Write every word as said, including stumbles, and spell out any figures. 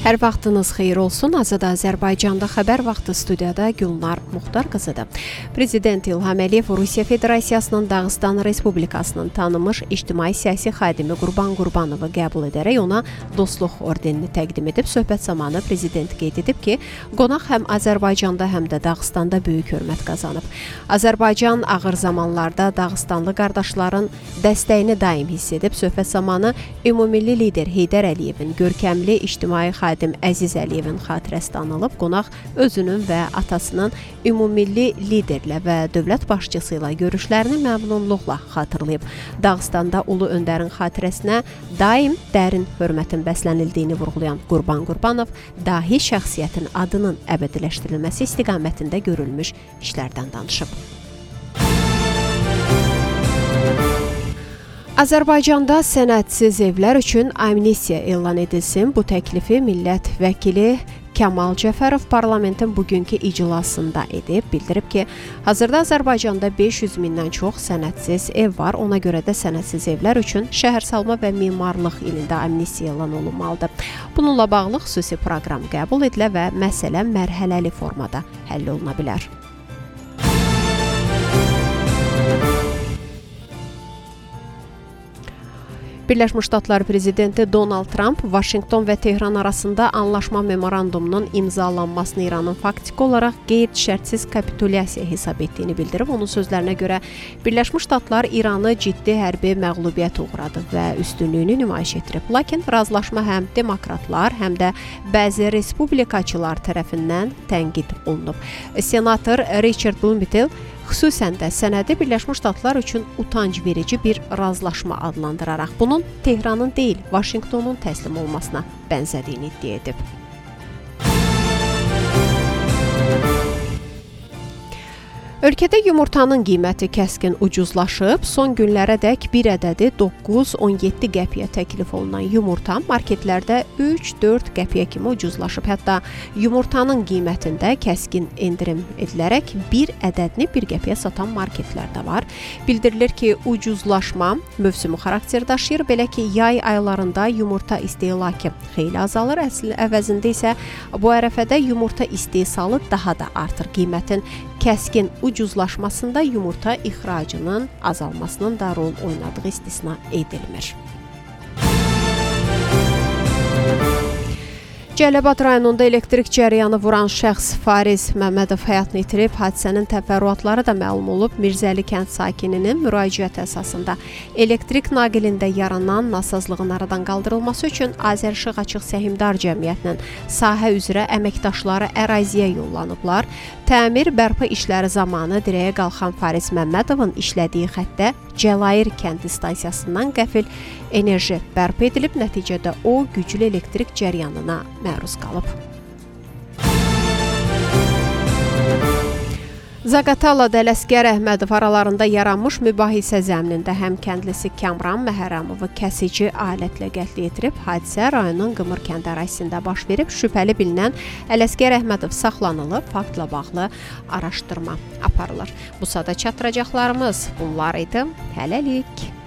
Hər vaxtınız xeyir olsun. Azada Azərbaycanda xəbər vaxtı studiyada Gülnar Muxtar qızıdır. Prezident İlham Əliyev Rusiya Federasiyasının Dağıstan Respublikasının tanınmış ictimai-siyasi xadimi Qurban Qurbanovu qəbul edərək ona dostluq ordenini təqdim edib. Söhbət zamanı prezident qeyd edib ki, qonaq həm Azərbaycanda, həm də Dağıstanda böyük hörmət qazanıb. Azərbaycan ağır zamanlarda Dağıstanlı qardaşların dəstəyini daim hiss edib. Söhbət zamanı ümumilli lider Heydər Əliyevin görkəmli ictimai xadimi Əziz Əliyevin xatirəsi anılıb. Qonaq özünün və atasının ümumilli liderlə və dövlət başçısı ilə görüşlərini məmnunluqla xatırlayıb. Dağıstanda ulu öndərin xatirəsinə daim dərin hörmətin bəslənildiyini vurğulayan Qurban Qurbanov, dahi şəxsiyyətin adının əbədiləşdirilməsi istiqamətində görülmüş işlərdən danışıb. Azərbaycanda sənədsiz evlər üçün amnistiya elan edilsin. Bu təklifi millət vəkili Kəmal Cəfərov parlamentin bugünkü iclasında edib. Bildirib ki, hazırda Azərbaycanda beş yüz mindən çox sənədsiz ev var. Ona görə də sənədsiz evlər üçün şəhərsalma və memarlıq ilində amnistiya elan olunmalıdır. Bununla bağlı xüsusi proqram qəbul edilə və məsələ mərhələli formada həll oluna bilər. Birləşmiş Ştatlar prezidenti Donald Trump, Vaşinqton və Tehran arasında anlaşma memorandumunun imzalanmasını İranın faktiki olaraq qeyri-şərtsiz kapitulyasiya hesab etdiyini bildirib. Onun sözlərinə görə Birləşmiş Ştatlar İranı ciddi hərbi məğlubiyyət uğradı və üstünlüyünü nümayiş etdirib. Lakin razılaşma həm demokratlar, həm də bəzi respublikaçılar tərəfindən tənqid olunub. Senator Richard Blumenthal xüsusən də sənədi Birləşmiş Ştatlar üçün utanc verici bir razılaşma adlandıraraq bunun Tehranın deyil, Vaşinqtonun təslim olmasına bənzədiyini iddia edib. Ölkədə yumurtanın qiyməti kəskin ucuzlaşıb. Son günlərədək bir ədədi doqquz on yeddi qəpiyə təklif olunan yumurta marketlərdə üç dörd qəpiyə kimi ucuzlaşıb. Hətta yumurtanın qiymətində kəskin endirim edilərək bir ədədini bir qəpiyə satan marketlər də var. Bildirilir ki, ucuzlaşma mövsümü xarakter daşıyır. Belə ki, yay aylarında yumurta istehlakı xeyli azalır. Əsl əvəzində isə bu ərəfədə yumurta istehsalı daha da artır. Qiymətin kəskin ucuzlaşmasında yumurta ixracının azalmasının da rol oynadığı istisna edilmir. Cəlilabad rayonunda elektrik cəryanı vuran şəxs Fariz Məmmədov həyatını itirib. Hadisənin təfərrüatları da məlum olub. Mirzəli kənd sakininin müraciət əsasında elektrik naqilində yaranan nasazlığın aradan qaldırılması üçün Azərişıq Açıq Səhmdar Cəmiyyətinin sahə üzrə əməkdaşları əraziyə yollanıblar. Təmir bərpa işləri zamanı dirəyə qalxan Fariz Məmmədovun işlədiyi xəttdə Cəlair kənd stansiyasından qəfil enerji bərpa edilib. Nəticədə o güclü elektrik cəryanına məruz qalıb. Zaqatalada Ələsgər Əhmədov aralarında yaranmış mübahisə zəminində həm kəndlisi Kamran Məhərrəmovu kəsici alətlə qətlə yetirib. Hadisə rayonun Qımır kənd ərazisində baş verib. Şübhəli bilinən Ələsgər Əhmədov saxlanılıb. Faktla bağlı araşdırma aparılır. Bu sada çatdıracaqlarımız bunlar idi. Hələlik.